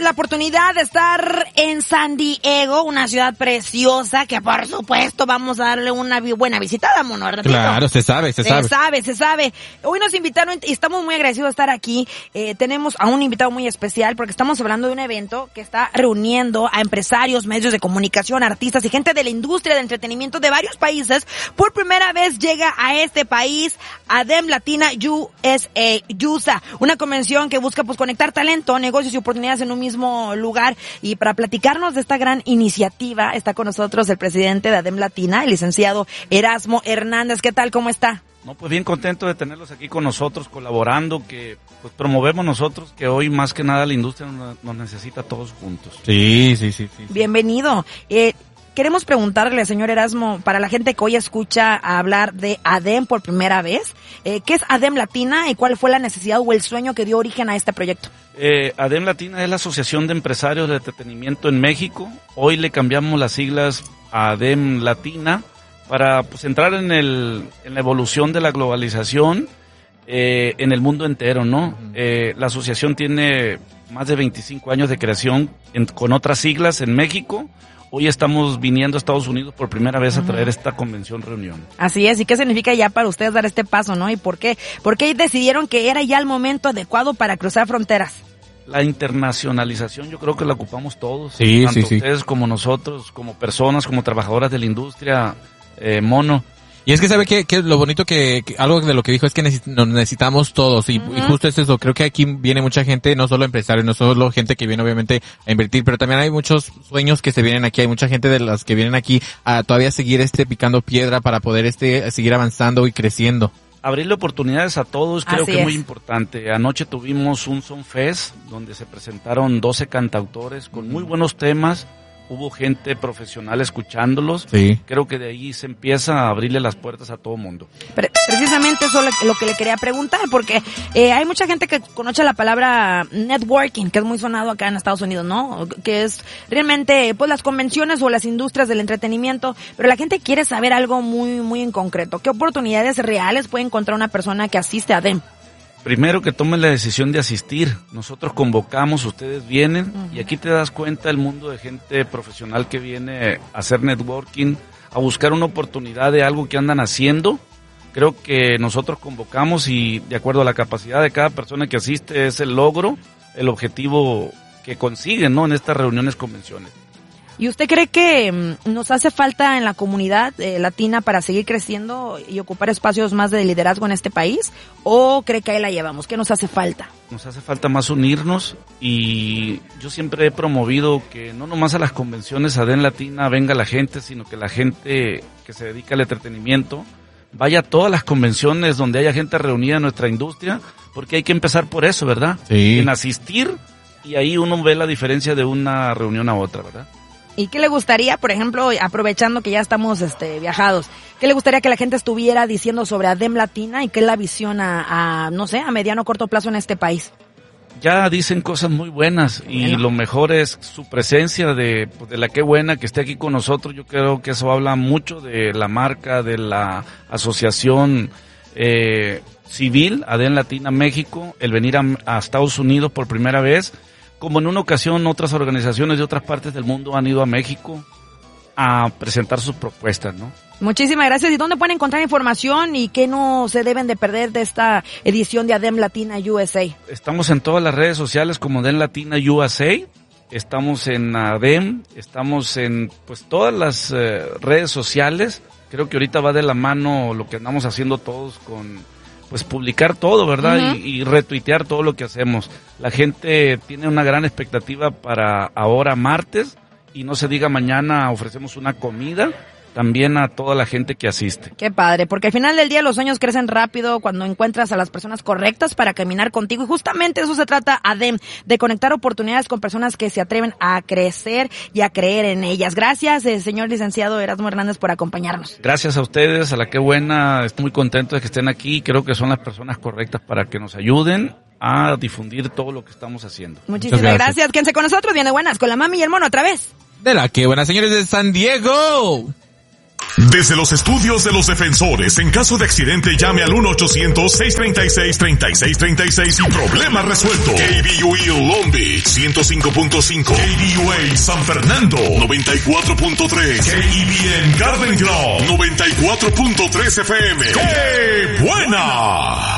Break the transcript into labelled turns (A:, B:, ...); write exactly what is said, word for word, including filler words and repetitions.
A: la oportunidad de estar en San Diego, una ciudad preciosa que por supuesto vamos a darle una buena visitada, mono, ¿verdad?
B: Claro, se sabe, se, se sabe.
A: Se sabe, se sabe. Hoy nos invitaron y estamos muy agradecidos de estar aquí. Eh, tenemos a un invitado muy especial porque estamos hablando de un evento que está reuniendo a empresarios, medios de comunicación, artistas y gente de la industria del entretenimiento de varios países. Por primera vez llega a este país ADEM Latina U S A, U S A, una convención que busca pues conectar talento, negocios y oportunidades en un mismo lugar. Y para platicarnos de esta gran iniciativa está con nosotros el presidente de ADEM Latina, el licenciado Erasmo Hernández. ¿Qué tal? ¿Cómo está?
C: No, pues bien contento de tenerlos aquí con nosotros, colaborando, que pues promovemos nosotros, que hoy más que nada la industria nos, nos necesita todos juntos.
B: Sí, sí, sí. sí.
A: Bienvenido. Eh, Queremos preguntarle, señor Erasmo, para la gente que hoy escucha hablar de ADEM por primera vez, eh, ¿qué es ADEM Latina y cuál fue la necesidad o el sueño que dio origen a este proyecto?
C: Eh, ADEM Latina es la Asociación de Empresarios de Entretenimiento en México. Hoy le cambiamos las siglas a ADEM Latina para pues entrar en el en la evolución de la globalización eh, en el mundo entero, ¿no? Uh-huh. Eh, la asociación tiene más de veinticinco años de creación en, con otras siglas en México. Hoy estamos viniendo a Estados Unidos por primera vez a traer esta convención reunión.
A: Así es, ¿y qué significa ya para ustedes dar este paso, no? ¿Y por qué? ¿Por qué decidieron que era ya el momento adecuado para cruzar fronteras?
C: La internacionalización yo creo que la ocupamos todos,
B: sí,
C: tanto
B: sí, sí.
C: ustedes como nosotros, como personas, como trabajadoras de la industria, eh, mono.
B: Y es que sabe que, que lo bonito que, que algo de lo que dijo es que neces- nos necesitamos todos y, uh-huh. y justo es eso. Creo que aquí viene mucha gente, no solo empresarios, no solo gente que viene obviamente a invertir, pero también hay muchos sueños que se vienen aquí. Hay mucha gente de las que vienen aquí a todavía seguir este picando piedra para poder este seguir avanzando y creciendo.
C: Abrirle oportunidades a todos creo
A: Así
C: que es
A: es
C: muy importante. Anoche tuvimos un Sonfest donde se presentaron doce cantautores con muy buenos temas. Hubo gente profesional escuchándolos.
B: Sí.
C: Creo que de ahí se empieza a abrirle las puertas a todo mundo.
A: Pre- precisamente eso es lo que le quería preguntar, porque eh, hay mucha gente que conoce la palabra networking, que es muy sonado acá en Estados Unidos, ¿no? Que es realmente pues las convenciones o las industrias del entretenimiento, pero la gente quiere saber algo muy muy en concreto. ¿Qué oportunidades reales puede encontrar una persona que asiste a ADEM?
C: Primero que tomen la decisión de asistir. Nosotros convocamos, ustedes vienen uh-huh. y aquí te das cuenta el mundo de gente profesional que viene a hacer networking, a buscar una oportunidad de algo que andan haciendo. Creo que nosotros convocamos y de acuerdo a la capacidad de cada persona que asiste es el logro, el objetivo que consiguen, ¿no? En estas reuniones, convenciones.
A: ¿Y usted cree que mm, nos hace falta en la comunidad eh, latina para seguir creciendo y ocupar espacios más de liderazgo en este país? ¿O cree que ahí la llevamos? ¿Qué nos hace falta?
C: Nos hace falta más unirnos y yo siempre he promovido que no nomás a las convenciones ADEM Latina venga la gente, sino que la gente que se dedica al entretenimiento vaya a todas las convenciones donde haya gente reunida en nuestra industria, porque hay que empezar por eso, ¿verdad?
B: Sí.
C: En asistir y ahí uno ve la diferencia de una reunión a otra, ¿verdad?
A: ¿Y qué le gustaría, por ejemplo, aprovechando que ya estamos este viajados, qué le gustaría que la gente estuviera diciendo sobre ADEM Latina y qué es la visión a, a no sé, a mediano o corto plazo en este país?
C: Ya dicen cosas muy buenas y bueno, lo mejor es su presencia de, pues, de la qué buena que esté aquí con nosotros. Yo creo que eso habla mucho de la marca, de la asociación eh, civil ADEM Latina México, el venir a, a Estados Unidos por primera vez. Como en una ocasión otras organizaciones de otras partes del mundo han ido a México a presentar sus propuestas, ¿no?
A: Muchísimas gracias. ¿Y dónde pueden encontrar información y qué no se deben de perder de esta edición de ADEM Latina U S A?
C: Estamos en todas las redes sociales como ADEM Latina U S A. Estamos en ADEM, estamos en pues todas las eh, redes sociales. Creo que ahorita va de la mano lo que andamos haciendo todos con pues publicar todo, ¿verdad? Uh-huh. y, y retuitear todo lo que hacemos. La gente tiene una gran expectativa para ahora martes y no se diga mañana ofrecemos una comida también a toda la gente que asiste.
A: Qué padre, porque al final del día los sueños crecen rápido cuando encuentras a las personas correctas para caminar contigo y justamente eso se trata ADEM, de conectar oportunidades con personas que se atreven a crecer y a creer en ellas. Gracias, eh, señor licenciado Erasmo Hernández, por acompañarnos.
C: Gracias a ustedes, a la qué buena, estoy muy contento de que estén aquí, creo que son las personas correctas para que nos ayuden a difundir todo lo que estamos haciendo.
A: Muchísimas gracias. gracias, quédense con nosotros, viene buenas, con la mami y el mono otra vez.
B: De la qué buena, señores de San Diego.
D: Desde los estudios de los defensores, en caso de accidente llame al uno ochocientos, seiscientos treinta y seis, treinta y seis treinta y seis y problema resuelto. K B U E Long Beach, ciento cinco punto cinco. K B U A San Fernando, noventa y cuatro punto tres. K E B N Garden Grove, noventa y cuatro punto tres F M. ¡Qué buena!